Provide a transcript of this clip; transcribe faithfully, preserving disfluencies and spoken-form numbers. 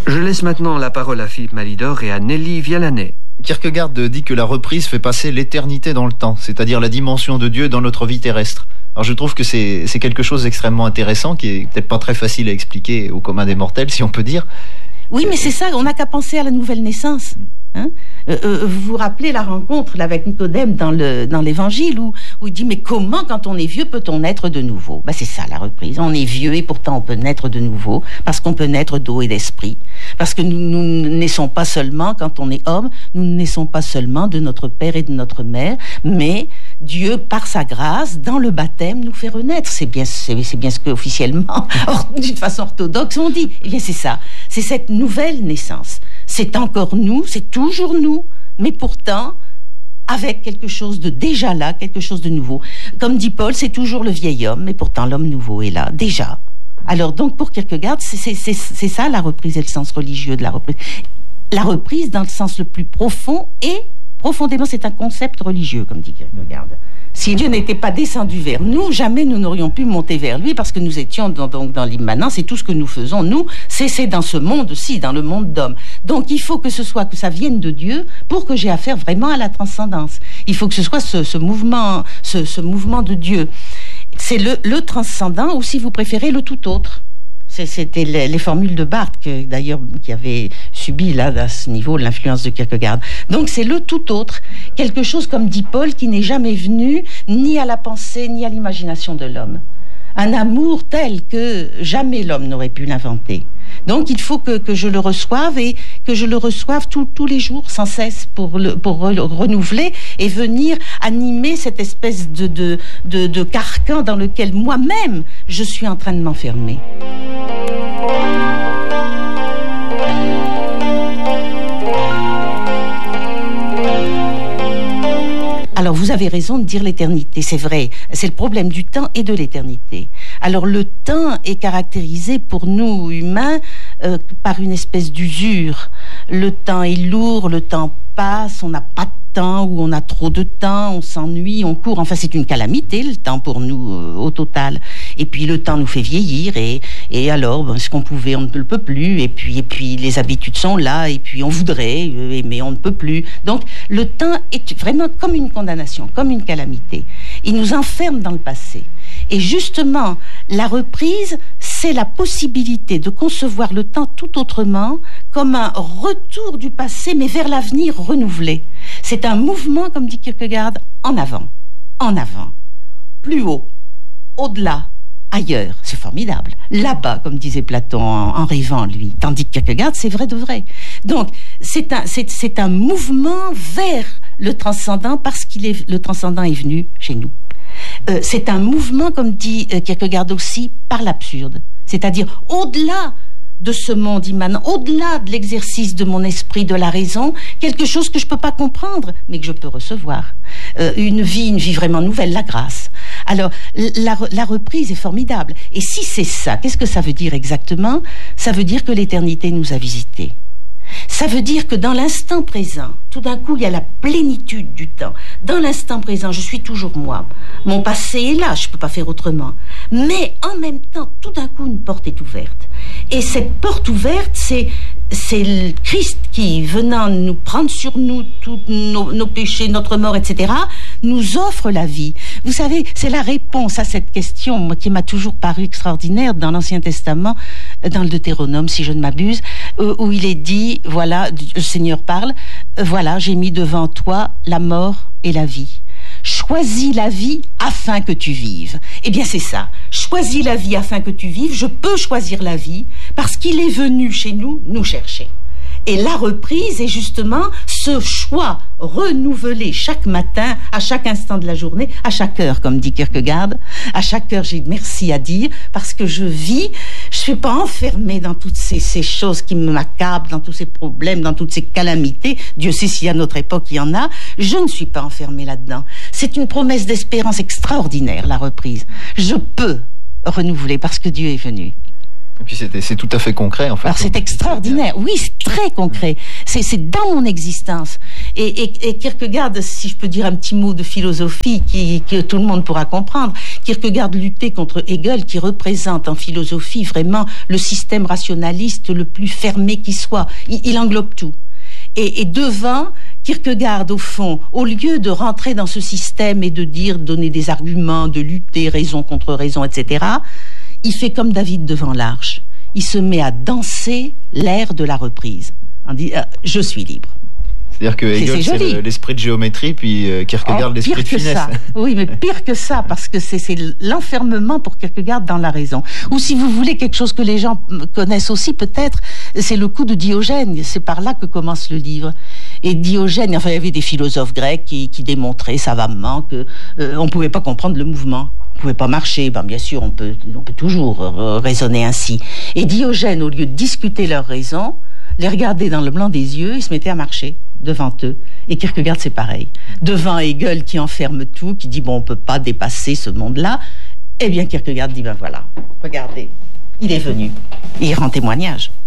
Je laisse maintenant la parole à Philippe Malidor et à Nelly Vialanet. Kierkegaard dit que la reprise fait passer l'éternité dans le temps, c'est-à-dire la dimension de Dieu dans notre vie terrestre. Alors je trouve que c'est, c'est quelque chose d'extrêmement intéressant, qui est peut-être pas très facile à expliquer au commun des mortels, si on peut dire. Oui, mais c'est ça, on n'a qu'à penser à la nouvelle naissance. Hein euh, euh, vous vous rappelez la rencontre là, avec Nicodème dans, le, dans l'Évangile où, où il dit « Mais comment, quand on est vieux, peut-on naître de nouveau ?» Ben, c'est ça la reprise. On est vieux et pourtant on peut naître de nouveau parce qu'on peut naître d'eau et d'esprit. Parce que nous, nous ne naissons pas seulement, quand on est homme, nous ne naissons pas seulement de notre père et de notre mère, mais Dieu, par sa grâce, dans le baptême, nous fait renaître. C'est bien, c'est, c'est bien ce qu'officiellement, d'une façon orthodoxe, on dit. Eh bien, c'est ça. C'est cette nouvelle naissance. C'est encore nous, c'est toujours nous, mais pourtant, avec quelque chose de déjà là, quelque chose de nouveau. Comme dit Paul, c'est toujours le vieil homme, mais pourtant l'homme nouveau est là, déjà. Alors donc, pour Kierkegaard, c'est, c'est, c'est, c'est ça la reprise et le sens religieux de la reprise. La reprise, dans le sens le plus profond, et profondément, c'est un concept religieux, comme dit Kierkegaard. Si Dieu n'était pas descendu vers nous, jamais nous n'aurions pu monter vers lui, parce que nous étions dans, donc dans l'immanence, et tout ce que nous faisons, nous, c'est, c'est dans ce monde-ci, dans le monde d'hommes. Donc il faut que ce soit, que ça vienne de Dieu, pour que j'ai affaire vraiment à la transcendance. Il faut que ce soit ce, ce mouvement, ce, ce mouvement de Dieu. C'est le, le transcendant, ou si vous préférez, le tout autre. C'était les, les formules de Barthes, que, d'ailleurs, qui avait subi, là, à ce niveau, l'influence de Kierkegaard. Donc, c'est le tout autre. Quelque chose, comme dit Paul, qui n'est jamais venu ni à la pensée, ni à l'imagination de l'homme. Un amour tel que jamais l'homme n'aurait pu l'inventer. Donc, il faut que, que je le reçoive et que je le reçoive tout, tous les jours, sans cesse, pour le, pour re, renouveler et venir animer cette espèce de, de, de, de carcan dans lequel moi-même, je suis en train de m'enfermer. Alors, vous avez raison de dire l'éternité, c'est vrai. C'est le problème du temps et de l'éternité. Alors, le temps est caractérisé pour nous, humains, euh, par une espèce d'usure. Le temps est lourd, le temps passe, on n'a pas de temps ou on a trop de temps, on s'ennuie, on court. Enfin, c'est une calamité, le temps, pour nous, euh, au total. Et puis, le temps nous fait vieillir et, et alors, ben, ce qu'on pouvait, on ne le peut plus. Et puis, et puis, les habitudes sont là et puis on voudrait, euh, mais on ne peut plus. Donc, le temps est vraiment comme une condamnation, comme une calamité. Il nous enferme dans le passé. Et justement, la reprise, c'est la possibilité de concevoir le temps tout autrement, comme un retour du passé, mais vers l'avenir renouvelé. C'est un mouvement, comme dit Kierkegaard, en avant, en avant, plus haut, au-delà, ailleurs. C'est formidable. Là-bas, comme disait Platon en, en rêvant, lui. Tandis que Kierkegaard, c'est vrai de vrai. Donc, c'est un, c'est, c'est un mouvement vers le transcendant, parce qu'il est, le transcendant est venu chez nous. Euh, c'est un mouvement, comme dit euh, Kierkegaard aussi, par l'absurde. C'est-à-dire, au-delà de ce monde immanent, au-delà de l'exercice de mon esprit, de la raison, quelque chose que je ne peux pas comprendre, mais que je peux recevoir. Euh, une vie, une vie vraiment nouvelle, la grâce. Alors, la, la reprise est formidable. Et si c'est ça, qu'est-ce que ça veut dire exactement ? Ça veut dire que l'éternité nous a visités. Ça veut dire que dans l'instant présent, tout d'un coup, il y a la plénitude du temps. Dans l'instant présent, je suis toujours moi. Mon passé est là, je ne peux pas faire autrement. Mais en même temps, tout d'un coup, une porte est ouverte. Et cette porte ouverte, c'est, c'est le Christ qui, venant nous prendre sur nous tous nos, nos péchés, notre mort, et cetera, nous offre la vie. Vous savez, c'est la réponse à cette question, moi, qui m'a toujours paru extraordinaire dans l'Ancien Testament, dans le Deutéronome, si je ne m'abuse, où il est dit, voilà, le Seigneur parle, voilà, j'ai mis devant toi la mort et la vie. Choisis la vie afin que tu vives. Eh bien, c'est ça. Choisis la vie afin que tu vives. Je peux choisir la vie parce qu'il est venu chez nous nous chercher. Et la reprise est justement ce choix renouvelé chaque matin, à chaque instant de la journée, à chaque heure, comme dit Kierkegaard. À chaque heure, j'ai merci à dire parce que je vis, je ne suis pas enfermée dans toutes ces, ces choses qui m'accablent, dans tous ces problèmes, dans toutes ces calamités. Dieu sait si à notre époque il y en a. Je ne suis pas enfermée là-dedans. C'est une promesse d'espérance extraordinaire, la reprise. Je peux renouveler parce que Dieu est venu. Et puis c'est, c'est tout à fait concret, en fait. Alors c'est extraordinaire, oui, c'est très concret. C'est, c'est dans mon existence. Et, et, et Kierkegaard, si je peux dire un petit mot de philosophie qui, que tout le monde pourra comprendre, Kierkegaard luttait contre Hegel, qui représente en philosophie vraiment le système rationaliste le plus fermé qui soit. Il, il englobe tout. Et, et devant, Kierkegaard, au fond, au lieu de rentrer dans ce système et de dire, donner des arguments, de lutter raison contre raison, et cetera, il fait comme David devant l'arche. Il se met à danser l'air de la reprise. On dit, euh, je suis libre. C'est-à-dire que Hegel, c'est, c'est l'esprit de géométrie, puis euh, Kierkegaard, oh, l'esprit de finesse. Ça. Oui, mais pire que ça, parce que c'est, c'est l'enfermement pour Kierkegaard dans la raison. Ou si vous voulez quelque chose que les gens connaissent aussi, peut-être, c'est le coup de Diogène. C'est par là que commence le livre. Et Diogène, enfin, il y avait des philosophes grecs qui, qui démontraient savamment qu'on euh, ne pouvait pas comprendre le mouvement. On ne pouvait pas marcher. Ben, bien sûr, on peut, on peut toujours euh, raisonner ainsi. Et Diogène, au lieu de discuter leur raison, les regardait dans le blanc des yeux, ils se mettaient à marcher devant eux. Et Kierkegaard, c'est pareil. Devant Hegel qui enferme tout, qui dit, bon, on ne peut pas dépasser ce monde-là, eh bien, Kierkegaard dit, ben voilà, regardez, il est venu. Et il rend témoignage.